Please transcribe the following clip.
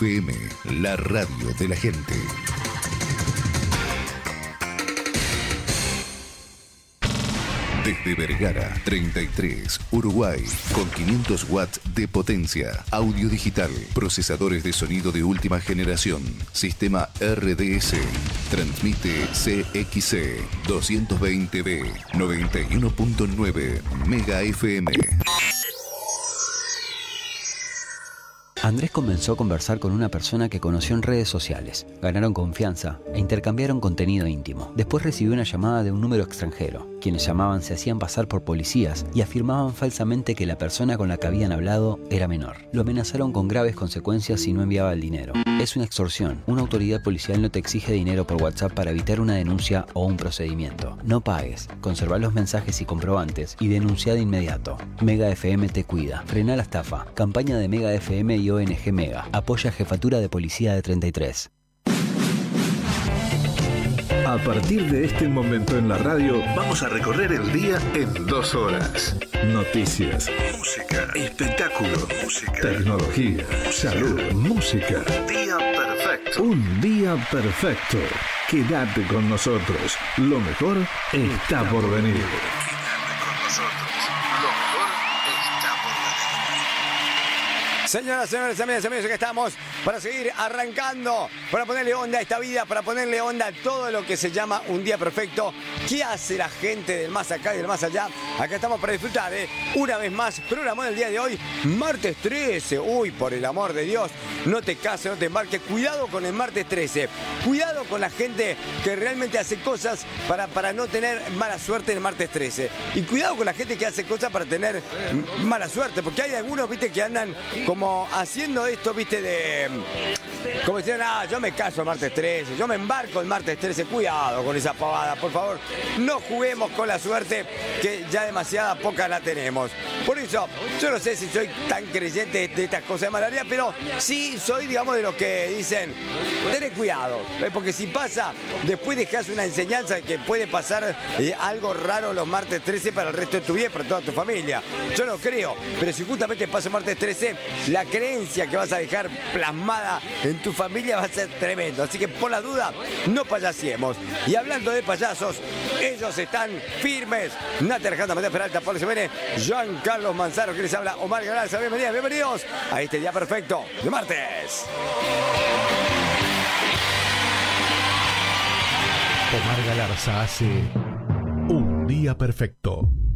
FM, la radio de la gente. Desde Vergara 33, Uruguay, con 500 watts de potencia, audio digital, procesadores de sonido de última generación, sistema RDS, transmite CXC 220B, 91.9 Mega FM. Andrés comenzó a conversar con una persona que conoció en redes sociales. Ganaron confianza e intercambiaron contenido íntimo. Después recibió una llamada de un número extranjero. Quienes llamaban se hacían pasar por policías y afirmaban falsamente que la persona con la que habían hablado era menor. Lo amenazaron con graves consecuencias si no enviaba el dinero. Es una extorsión. Una autoridad policial no te exige dinero por WhatsApp para evitar una denuncia o un procedimiento. No pagues. Conserva los mensajes y comprobantes y denuncia de inmediato. Mega FM te cuida. Frena la estafa. Campaña de Mega FM y ONG Mega. Apoya Jefatura de Policía de 33. A partir de este momento en la radio, vamos a recorrer el día en 2 horas. Noticias, música, espectáculo, música, tecnología, salud, música. Día perfecto. Un día perfecto. Quédate con nosotros. Lo mejor está por venir. Quédate con nosotros. Lo mejor está por venir. Señoras, señores, amigas, amigos, que estamos para seguir arrancando, para ponerle onda a esta vida, para ponerle onda a todo lo que se llama un día perfecto. ¿Qué hace la gente del más acá y del más allá? Acá estamos para disfrutar, una vez más, programa del día de hoy, martes 13. Uy, por el amor de Dios, no te cases, no te embarques. Cuidado con el martes 13. Cuidado con la gente que realmente hace cosas para no tener mala suerte en el martes 13. Y cuidado con la gente que hace cosas para tener mala suerte, porque hay algunos, viste, que andan como haciendo esto, viste, como dicen, yo me caso el martes 13, yo me embarco el martes 13, cuidado con esa pavada, por favor, no juguemos con la suerte que ya demasiada poca la tenemos. Por eso, yo no sé si soy tan creyente de estas cosas de malaria, pero sí soy, digamos, de los que dicen, tened cuidado, porque si pasa, después dejás una enseñanza de que puede pasar algo raro los martes 13 para el resto de tu vida y para toda tu familia. Yo no creo, pero si justamente pasa el martes 13, la creencia que vas a dejar plasmada en tu familia va a ser tremendo. Así que por la duda, no payasiemos. Y hablando de payasos, ellos están firmes. Nati Alejandra Matías Peralta, Pablo Semene, Juan Carlos Manzaro, que les habla, Omar Galarza. Bienvenidos a este día perfecto de martes. Omar Galarza hace un día perfecto.